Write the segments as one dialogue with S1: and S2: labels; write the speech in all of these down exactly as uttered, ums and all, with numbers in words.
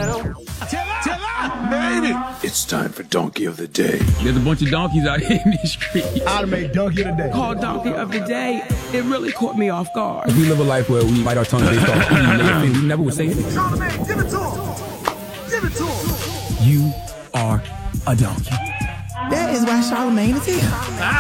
S1: Made it. It's time for Donkey of the Day.
S2: There's a bunch of donkeys out here in these streets.
S3: I'd made Donkey of the Day.
S4: Called Donkey of the Day. It really caught me off guard.
S2: We live a life where we bite our tongue based off anything. We never would say anything.
S3: Charlamagne, give it to him. Give it to him.
S2: You are a donkey.
S4: That is why Charlamagne is here.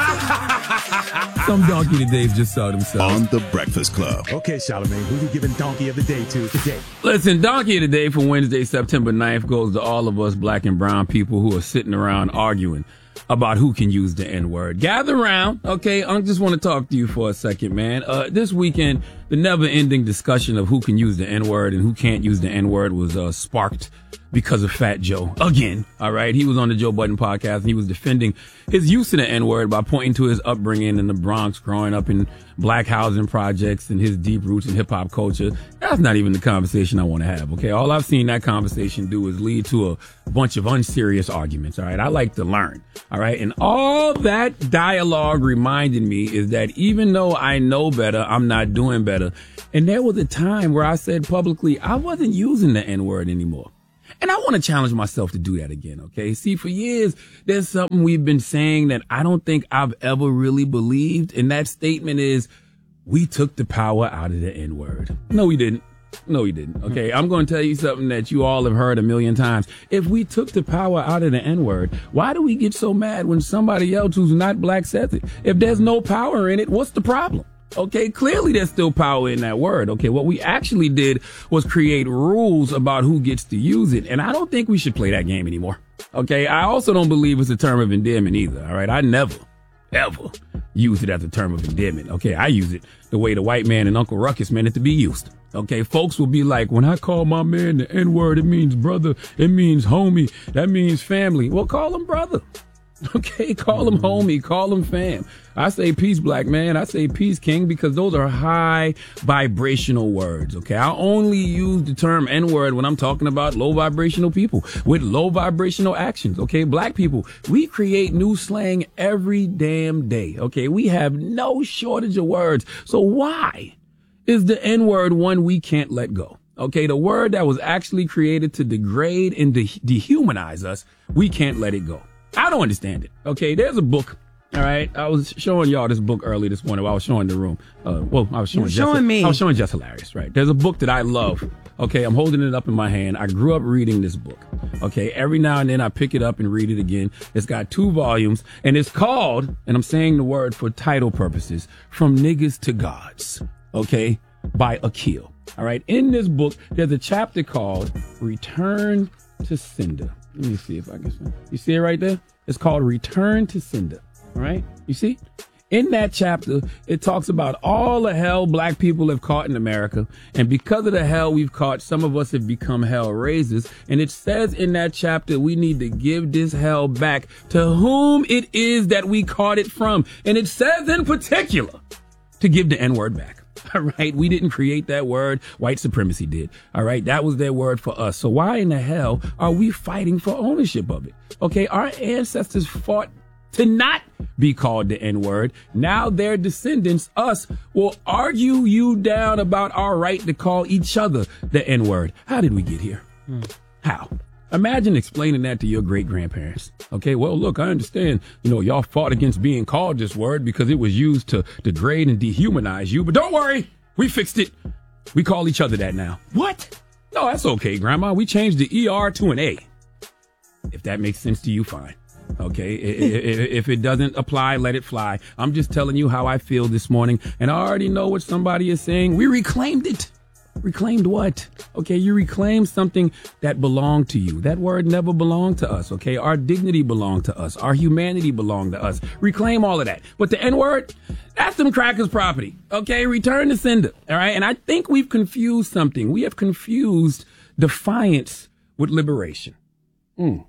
S2: Some donkey todays just saw themselves.
S1: On the Breakfast Club.
S3: Okay, Charlamagne, who you giving Donkey of the Day to today?
S2: Listen, Donkey of the Day for Wednesday, September ninth goes to all of us black and brown people who are sitting around arguing about who can use the N-word. Gather around, okay? I just want to talk to you for a second, man. Uh, this weekend, the never-ending discussion of who can use the N-word and who can't use the N-word was uh, sparked because of Fat Joe. Again, all right? He was on the Joe Budden podcast, and he was defending his use of the N-word by pointing to his upbringing in the Bronx, growing up in black housing projects and his deep roots in hip-hop culture. That's not even the conversation I want to have, okay? All I've seen that conversation do is lead to a bunch of unserious arguments, all right? I like to learn, all right? And all that dialogue reminded me is that even though I know better, I'm not doing better. And there was a time where I said publicly I wasn't using the N-word anymore. And I want to challenge myself to do that again, okay? See, for years, there's something we've been saying that I don't think I've ever really believed. And that statement is, we took the power out of the N-word. No, we didn't. No, we didn't. Okay, I'm going to tell you something that you all have heard a million times. If we took the power out of the N-word, why do we get so mad when somebody else who's not black says it? If there's no power in it, what's the problem? Okay, clearly there's still power in that word. Okay, what we actually did was create rules about who gets to use it. And I don't think we should play that game anymore. Okay, I also don't believe it's a term of endearment either. All right, I never, ever use it as a term of endearment. Okay, I use it the way the white man and Uncle Ruckus meant it to be used. Okay, folks will be like, when I call my man the N-word, it means brother, it means homie, that means family. Well, call him brother. Okay, call him homie, call him fam. I say peace, black man. I say peace, king, because those are high vibrational words. Okay, I only use the term N-word when I'm talking about low vibrational people with low vibrational actions. Okay, black people, we create new slang every damn day. Okay, we have no shortage of words. So why is the N-word one we can't let go? Okay, the word that was actually created to degrade and de- dehumanize us, we can't let it go. I don't understand it. Okay, there's a book. All right, I was showing y'all this book early this morning while I was showing the room. Uh, well, I was showing,
S4: You're showing
S2: Just,
S4: me.
S2: I was showing Just Hilarious, right? There's a book that I love. Okay, I'm holding it up in my hand. I grew up reading this book. Okay, every now and then I pick it up and read it again. It's got two volumes, and it's called, and I'm saying the word for title purposes, From Niggas to Gods. Okay, by Akil. All right, in this book, there's a chapter called Return to Sender. Let me see if I can see. You see it right there? It's called Return to Sender. All right? You see? In that chapter, it talks about all the hell black people have caught in America. And because of the hell we've caught, some of us have become hell raisers. And it says in that chapter, we need to give this hell back to whom it is that we caught it from. And it says in particular to give the N-word back. All right. We didn't create that word. White supremacy did. All right. That was their word for us. So why in the hell are we fighting for ownership of it? Okay. Our ancestors fought to not be called the N-word. Now their descendants, us, will argue you down about our right to call each other the N-word. How did we get here? Hmm. How? Imagine explaining that to your great-grandparents. Okay, well, look, I understand, you know, y'all fought against being called this word because it was used to degrade and dehumanize you. But don't worry, we fixed it. We call each other that now. What? No, that's okay, Grandma. We changed the E R to an A. If that makes sense to you, fine. Okay, if it doesn't apply, let it fly. I'm just telling you how I feel this morning, and I already know what somebody is saying. We reclaimed it. Reclaimed what? Okay, you reclaimed something that belonged to you. That word never belonged to us, okay? Our dignity belonged to us. Our humanity belonged to us. Reclaim all of that. But the N-word, that's them crackers' property, okay? Return to sender, all right? And I think we've confused something. We have confused defiance with liberation. Mm.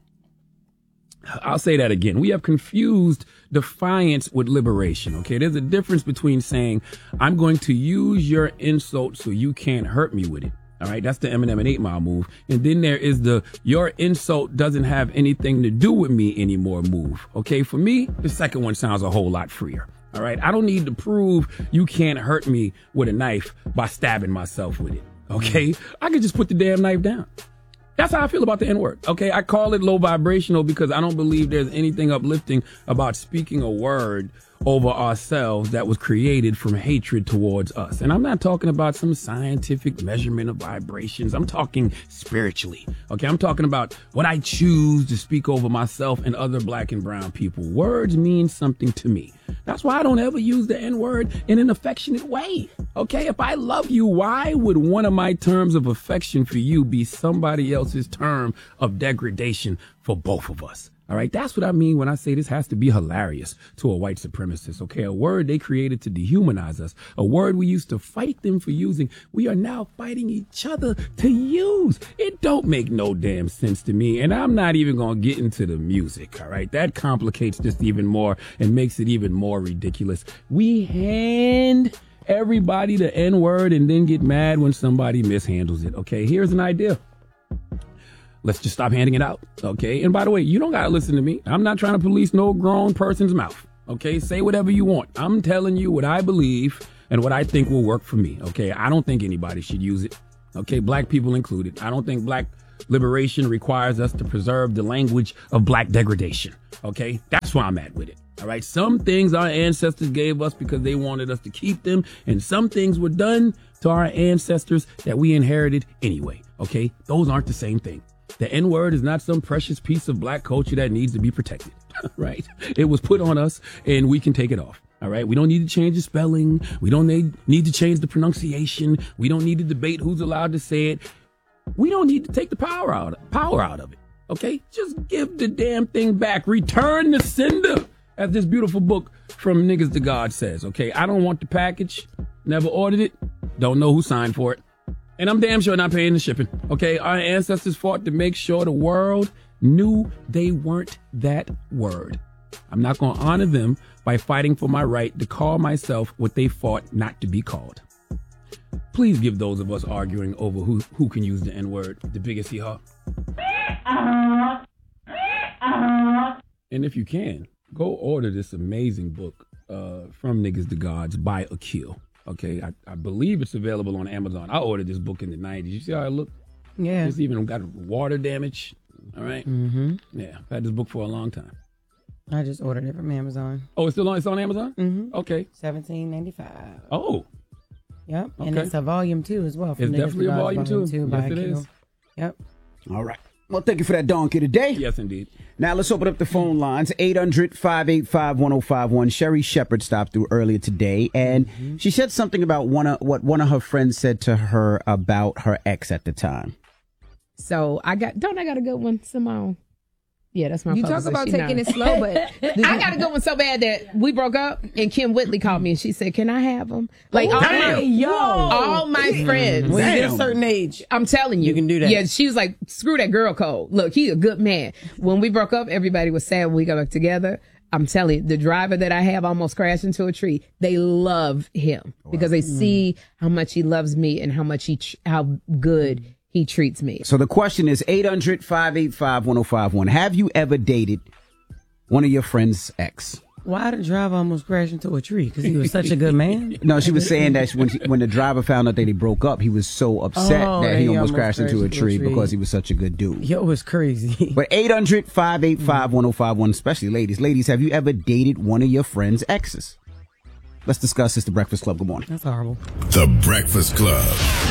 S2: I'll say that again. We have confused defiance with liberation. Okay, there's a difference between saying, I'm going to use your insult so you can't hurt me with it. All right, that's the Eminem and eight mile move. And then there is the your insult doesn't have anything to do with me anymore move. Okay, for me, the second one sounds a whole lot freer. All right, I don't need to prove you can't hurt me with a knife by stabbing myself with it. Okay, I could just put the damn knife down. That's how I feel about the N-word. Okay, I call it low vibrational because I don't believe there's anything uplifting about speaking a word over ourselves that was created from hatred towards us. And I'm not talking about some scientific measurement of vibrations. I'm talking spiritually. Okay, I'm talking about what I choose to speak over myself and other black and brown people. Words mean something to me. That's why I don't ever use the N-word in an affectionate way. Okay, if I love you, why would one of my terms of affection for you be somebody else's term of degradation for both of us? All right, that's what I mean when I say this has to be hilarious to a white supremacist. Okay, a word they created to dehumanize us, a word we used to fight them for using, we are now fighting each other to use. It don't make no damn sense to me, and I'm not even gonna get into the music. All right, that complicates this even more and makes it even more ridiculous. We hand everybody the N-word and then get mad when somebody mishandles it. Okay, here's an idea. Let's just stop handing it out, okay? And by the way, you don't gotta listen to me. I'm not trying to police no grown person's mouth, okay? Say whatever you want. I'm telling you what I believe and what I think will work for me, okay? I don't think anybody should use it, okay? Black people included. I don't think black liberation requires us to preserve the language of black degradation, okay? That's where I'm at with it, all right? Some things our ancestors gave us because they wanted us to keep them, and some things were done to our ancestors that we inherited anyway, okay? Those aren't the same thing. The N-word is not some precious piece of black culture that needs to be protected, right? It was put on us and we can take it off, all right? We don't need to change the spelling. We don't need, need to change the pronunciation. We don't need to debate who's allowed to say it. We don't need to take the power out, power out of it, okay? Just give the damn thing back. Return the sender, as this beautiful book from Niggas to God says, okay? I don't want the package. Never ordered it. Don't know who signed for it. And I'm damn sure not paying the shipping, okay? Our ancestors fought to make sure the world knew they weren't that word. I'm not going to honor them by fighting for my right to call myself what they fought not to be called. Please give those of us arguing over who, who can use the N-word the biggest hee-haw. And if you can, go order this amazing book uh, from Niggas to Gods by Akil. Okay, I, I believe it's available on Amazon. I ordered this book in the nineties. You see how it looked?
S4: Yeah.
S2: It's even got water damage. All right?
S4: Mm-hmm.
S2: Yeah, I've had this book for a long time.
S4: I just ordered it from Amazon.
S2: Oh, it's still on, it's on Amazon?
S4: Mm-hmm.
S2: Okay.
S4: seventeen ninety-five.
S2: Oh.
S4: Yep, and
S2: Okay.
S4: it's a volume two as well. From
S2: It's
S4: Niggas
S2: definitely
S4: to
S2: a
S4: Gods,
S2: volume two.
S4: two by
S2: Yes, it
S4: Akil.
S2: is.
S4: Yep.
S5: All right. Well, thank you for that donkey today.
S2: Yes, indeed.
S5: Now let's open up the phone lines. eight hundred, five eight five, one oh five one. Sherry Shepard stopped through earlier today, and mm-hmm. she said something about one of what one of her friends said to her about her ex at the time.
S6: So I got, don't I got a good one, Simone? Yeah, that's my
S7: You
S6: publicist.
S7: talk about
S6: She
S7: taking
S6: knows.
S7: it slow, but
S6: I got a good one so bad that we broke up, and Kim Whitley called me and she said, "Can I have them?" Like all my,
S4: Yo.
S6: all my friends.
S4: When you get a
S5: Damn.
S4: certain age,
S6: I'm telling you,
S4: You can do that.
S6: Yeah, she was like, "Screw that girl code. Look, he's a good man." When we broke up, everybody was sad when we got back together. I'm telling you, the driver that I have almost crashed into a tree. They love him because they see how much he loves me and how much he, tr- how good he treats me.
S5: So the question is eight hundred, five eight five, one oh five one. Have you ever dated one of your friend's ex?
S4: why the driver almost crashed into a tree? Because he was such a good man?
S5: No, she was saying that when she, when the driver found out that they broke up, he was so upset
S4: Oh,
S5: that he
S4: he
S5: almost,
S4: almost
S5: crashed into a
S4: crashed
S5: tree
S4: into a tree.
S5: because he was such a good dude.
S4: Yo, it's crazy.
S5: But eight hundred, five eight five, one oh five one, especially ladies. Ladies, have you ever dated one of your friend's exes? Let's discuss this. The Breakfast Club. Good morning.
S4: That's horrible.
S8: The Breakfast Club.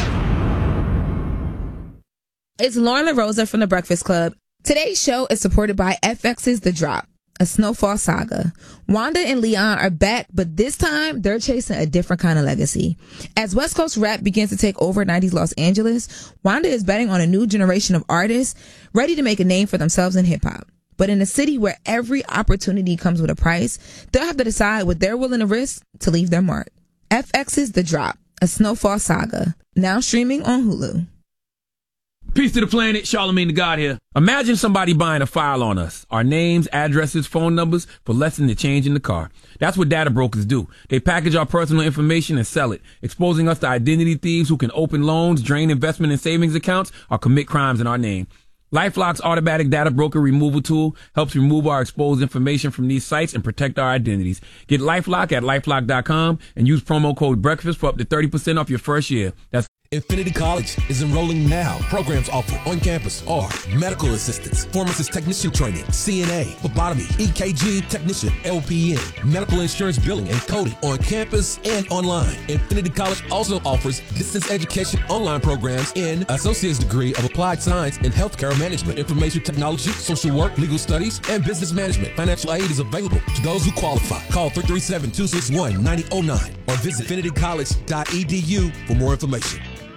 S7: It's Lauren LaRosa from The Breakfast Club. Today's show is supported by F X's The Drop, a snowfall saga. Wanda and Leon are back, but this time they're chasing a different kind of legacy. As West Coast rap begins to take over nineties Los Angeles, Wanda is betting on a new generation of artists ready to make a name for themselves in hip-hop. But in a city where every opportunity comes with a price, they'll have to decide what they're willing to risk to leave their mark. F X's The Drop, a snowfall saga, now streaming on Hulu.
S2: Peace to the planet, Charlamagne the God here. Imagine somebody buying a file on us. Our names, addresses, phone numbers for less than the change in the car. That's what data brokers do. They package our personal information and sell it, exposing us to identity thieves who can open loans, drain investment and savings accounts, or commit crimes in our name. LifeLock's automatic data broker removal tool helps remove our exposed information from these sites and protect our identities. Get LifeLock at LifeLock dot com and use promo code BREAKFAST for up to thirty percent off your first year. That's
S9: Infinity College is enrolling now. Programs offered on campus are medical assistance, pharmacist technician training, C N A, phlebotomy, E K G technician, L P N, medical insurance billing and coding on campus and online. Infinity College also offers distance education online programs in Associate's Degree of Applied Science in Healthcare Management, Information Technology, Social Work, Legal Studies, and Business Management. Financial aid is available to those who qualify. Call three three seven, two six one, nine zero zero nine or visit infinity college dot e d u for more information.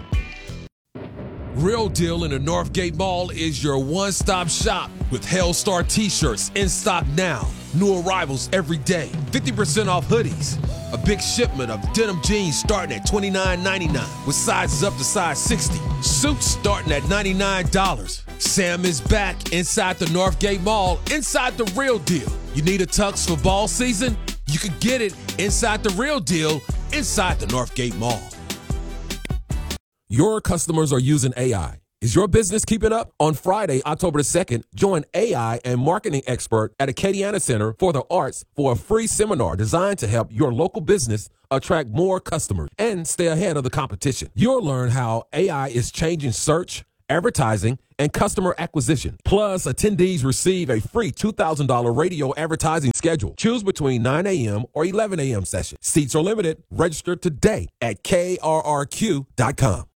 S9: Real Deal in the Northgate Mall is your one-stop shop with Hellstar t-shirts in stock now. New arrivals every day. fifty percent off hoodies. A big shipment of denim jeans starting at twenty-nine ninety-nine with sizes up to size sixty. Suits starting at ninety-nine dollars. Sam is back inside the Northgate Mall, inside the Real Deal. You need a tux for ball season? You can get it inside the Real Deal, inside the Northgate Mall. Your customers are using A I. Is your business keeping up? On Friday, October the second, join A I and marketing expert at Acadiana Center for the Arts for a free seminar designed to help your local business attract more customers and stay ahead of the competition. You'll learn how A I is changing search, advertising, and customer acquisition. Plus, attendees receive a free two thousand dollars radio advertising schedule. Choose between nine a.m. or eleven a.m. sessions. Seats are limited. Register today at K R R Q dot com.